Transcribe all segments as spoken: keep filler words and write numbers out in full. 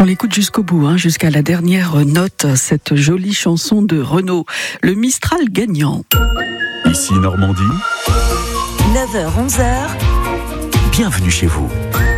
On l'écoute jusqu'au bout, hein, jusqu'à la dernière note, cette jolie chanson de Renaud, le Mistral gagnant. Ici Normandie. neuf heures onze heures. Bienvenue chez vous.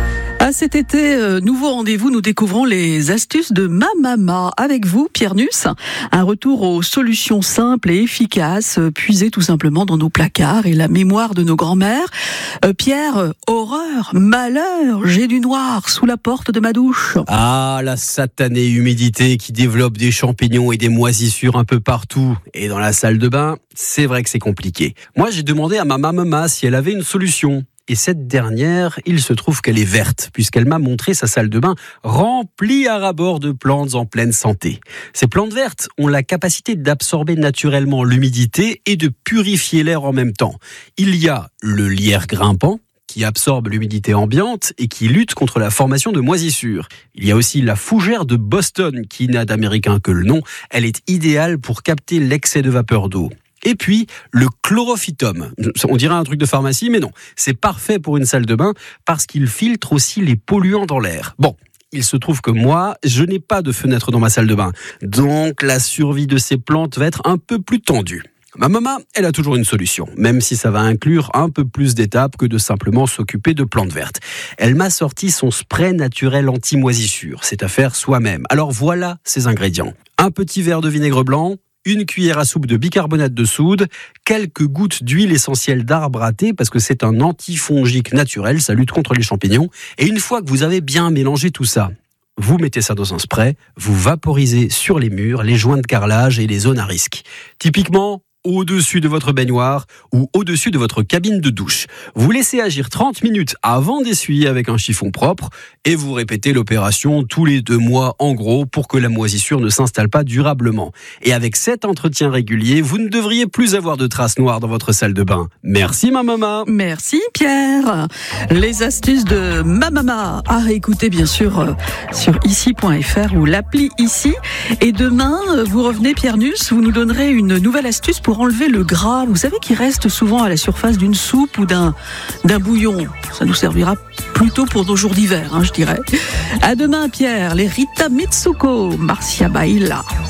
À cet été, euh, nouveau rendez-vous, nous découvrons les astuces de Mamama. Avec vous, Pierre Nuss, un retour aux solutions simples et efficaces, euh, puisées tout simplement dans nos placards et la mémoire de nos grands-mères. Euh, Pierre, euh, horreur, malheur, j'ai du noir sous la porte de ma douche. Ah, la satanée humidité qui développe des champignons et des moisissures un peu partout. Et dans la salle de bain, c'est vrai que c'est compliqué. Moi, j'ai demandé à ma Mamama si elle avait une solution. Et cette dernière, il se trouve qu'elle est verte, puisqu'elle m'a montré sa salle de bain remplie à ras-bord de plantes en pleine santé. Ces plantes vertes ont la capacité d'absorber naturellement l'humidité et de purifier l'air en même temps. Il y a le lierre grimpant, qui absorbe l'humidité ambiante et qui lutte contre la formation de moisissures. Il y a aussi la fougère de Boston, qui n'a d'américain que le nom. Elle est idéale pour capter l'excès de vapeur d'eau. Et puis, le chlorophytum. On dirait un truc de pharmacie, mais non. C'est parfait pour une salle de bain parce qu'il filtre aussi les polluants dans l'air. Bon, il se trouve que moi, je n'ai pas de fenêtre dans ma salle de bain. Donc, la survie de ces plantes va être un peu plus tendue. Ma maman, elle a toujours une solution, même si ça va inclure un peu plus d'étapes que de simplement s'occuper de plantes vertes. Elle m'a sorti son spray naturel anti-moisissure. C'est à faire soi-même. Alors voilà ses ingrédients. Un petit verre de vinaigre blanc, une cuillère à soupe de bicarbonate de soude, quelques gouttes d'huile essentielle d'arbre à thé, parce que c'est un antifongique naturel, ça lutte contre les champignons. Et une fois que vous avez bien mélangé tout ça, vous mettez ça dans un spray, vous vaporisez sur les murs, les joints de carrelage et les zones à risque. Typiquement, au-dessus de votre baignoire ou au-dessus de votre cabine de douche. Vous laissez agir trente minutes avant d'essuyer avec un chiffon propre et vous répétez l'opération tous les deux mois en gros pour que la moisissure ne s'installe pas durablement. Et avec cet entretien régulier, vous ne devriez plus avoir de traces noires dans votre salle de bain. Merci ma maman. Merci Pierre. Les astuces de Mamama à réécouter bien sûr euh, sur ici point f r ou l'appli Ici. Et demain, vous revenez Pierre Nuss, vous nous donnerez une nouvelle astuce pour enlever le gras, vous savez, qui reste souvent à la surface d'une soupe ou d'un, d'un bouillon. Ça nous servira plutôt pour nos jours d'hiver, hein, je dirais. À demain, Pierre, les Rita Mitsuko, Marcia Baila.